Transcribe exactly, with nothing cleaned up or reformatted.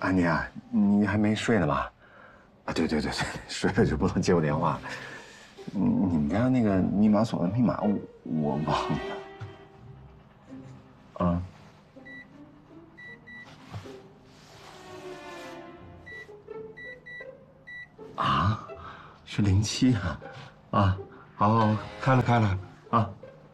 安妮啊，你还没睡呢吧？啊，对对对对，睡了就不能接我电话。你你们家那个密码锁的密码我我忘了。啊。啊，是零七啊，啊，好，好，开了开了。